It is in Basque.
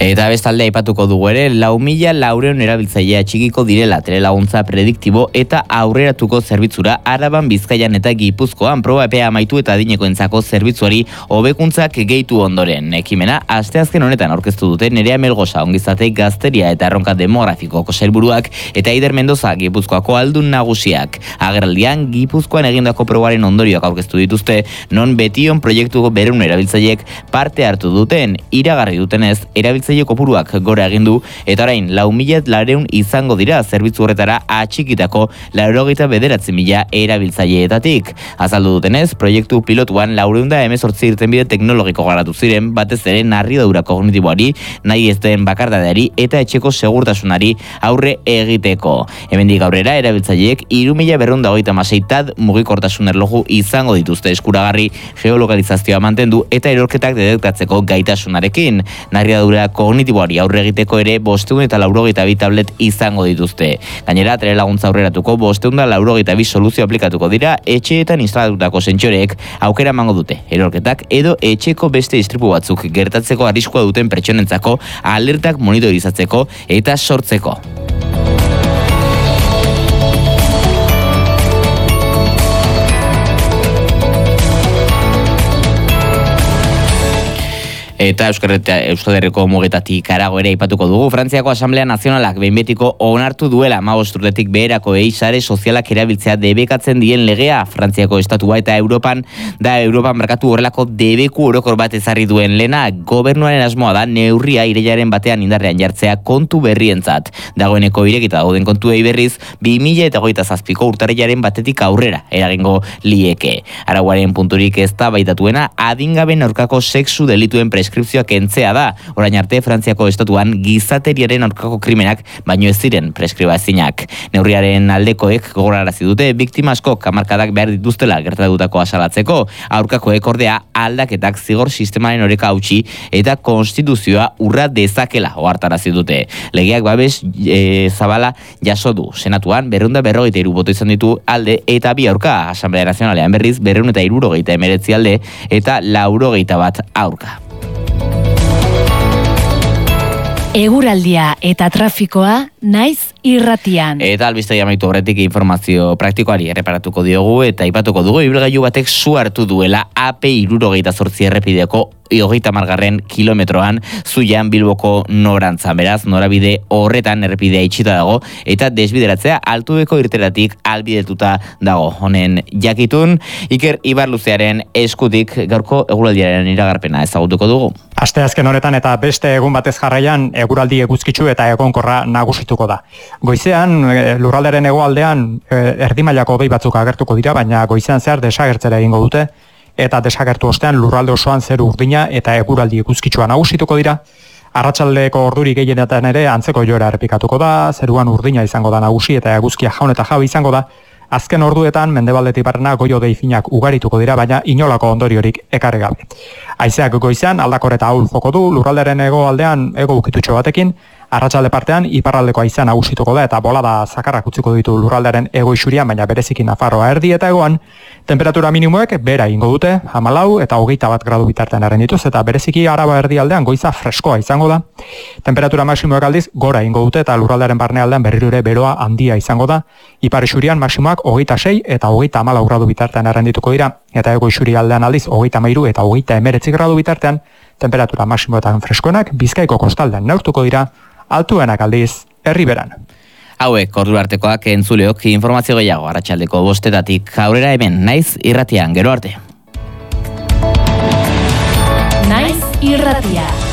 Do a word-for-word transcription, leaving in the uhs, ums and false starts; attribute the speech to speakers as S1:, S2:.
S1: Eta bestalde aipatuko dugu ere, lau mila laurehun erabiltzailea txikiko direla telelaguntza prediktibo eta aurreratuko zerbitzura Araban, Bizkaian eta Gipuzkoan proba epea amaitu eta adinekoentzako zerbitzuari hobekuntzak gehitu ondoren. Ekimena asteazken honetan aurkeztu dute Nerea Melgosa ongizate gazteria eta erronka demografikoko sailburuak eta Eider Mendoza Gipuzkoako aldun nagusiak. Agerraldian Gipuzkoan egindako probaren ondorioak aurkeztu dituzte, non betion proiektuko berrehun erabiltzaileek parte hartu duten. Iragarri dutenez, erabiltzaile kopuruak gora egin du eta orain lau mila laurehun izango dira zerbitzu horretara atxikitako laurogeita bederatzi mila erabiltzaileetatik. Azaldu dutenez, proiektu pilotuan laurehun eta hemezortzi irtenbide teknologiko garatu ziren, batez ere narriadura kognitiboari, nahi ez den bakardadeari eta etxeko segurtasunari aurre egiteko. Hemendik aurrera erabiltzaileek hiru mila berrehun eta hogeita hamasei tad mugikortasun erloju izango dituzte eskuragarri geolokalizazioa mantendu eta erorketak detektatzeko gaitasunarekin. Narriadura kognitiboari aurre egiteko ere bostehun eta laurogeita bi tablet izango dituzte. Gainera, telelaguntza aurreratuko bostehun eta laurogeita bi soluzio aplikatuko dira etxeetan instalatutako sentsoreek aukera emango dute. Erorketak edo etxeko beste istripu batzuk gertatzeko arriskua duten pertsonentzako alertak monitorizatzeko eta sortzeko. Eta Euskal Herriko mugetatik harago ere aipatuko dugu. Frantziako Asamblea Nazionalak behin betiko onartu duela hamabost urtetik beherako sare sozialak erabiltzea debekatzen dien legea. Frantziako estatua eta Europan da Europan merkatu horrelako debeku orokor bat ezarri duen lena. Gobernuaren asmoa da neurria irailaren batean indarrean jartzea kontu berrientzat. Dagoeneko irekita dauden kontuei berriz bi mila hogeita zazpiko urtarrilaren batetik aurrera eragingo lieke. Arauaren punturik ez da baitatuena adingaben aurkako sexu delituen preskripzioak entzea da. Orain arte Frantziako estatuan gizateriaren aurkako krimenak baino ez ziren preskribaezinak. Neurriaren aldekoek gogorarazi dute biktima askok hamarkadak behar dituztela gertatutako asalatzeko. Aurkakoek ordea aldaketak zigor sistemaren oreka hautsi eta konstituzioa urra dezakela ohartarazi dute. Legeak babes e, zabala jaso du. Senatuan berrehun eta berrogeita hiru boto izan ditu alde eta bi aurka. Asamblea Nazionalean berriz berrehun eta hirurogeita hemeretzi alde eta laurogeita bat aurka.
S2: Eguraldia eta trafikoa naiz irratian.
S1: Eta albistegi amaitu horretik informazio praktikoari erreparatuko diogu eta aipatuko dugu ibilgailu batek su hartu duela A P hirurogeita zortzi errepideko hogeita hamargarren kilometroan Zuian Bilboko norantzan. Beraz, norabide horretan errepidea itxita dago eta desbideratzea altubeko irteratik albidetuta dago. Honen jakitun, Iker Ibarluzearen eskutik gaurko eguraldiaren iragarpena ezagutuko dugu.
S3: Asteazken honetan eta beste egun batez jarraian eguraldi eguzkitsu eta egonkorra nagusituko da. Goizean, lurraldearen hegoaldean erdimailako hodei batzuk agertuko dira, baina goizean zehar desagertzera egingo dute, eta desagertu ostean lurralde osoan zeru urdina eta eguraldi eguzkitsua nagusituko dira. Arratsaldeko orduri gehienetan ere antzeko joera errepikatuko da, zeruan urdina izango da nagusi eta eguzkia jaun eta jabe izango da. Azken orduetan mendebaldetik barrena goi-hodei finak ugarituko dira, baina inolako ondoriorik ekarri gabe. Haizeak goizean aldakor eta ahul joko du, lurraldearen hegoaldean hego ukitutxo batekin, arratsalde partean iparraldeko haizea nagusituko da eta bolada zakarrak utziko ditu lurraldearen hego isurian, baina bereziki Nafarroa erdi eta hegoan, temperatura minimoek behera ingo dute, hamalau eta hogeita bat gradu bitartean errendituz, eta bereziki Araba erdialdean goiza freskoa izango da. Temperatura maksimoek aldiz gora ingo dute eta lurraldearen barnealdean berriro ere beroa handia izango da. Ipar isurian maksimoak hogeita sei eta hogeita hamalau gradu bitartean errendituko dira, eta hego isurialdean aldiz hogeita hamairu eta hogeita hemeretzi gradu bitartean, temperatura maksimoetan freskoenak Bizkaiko kostaldean neurtuko dira, altuenak aldiz herriberan.
S1: Hauek ordu artekoak entzuleok informazio gehiago arratsaldeko bostetatik aurrera hemen naiz irratian, gero arte.
S2: Naiz irratia.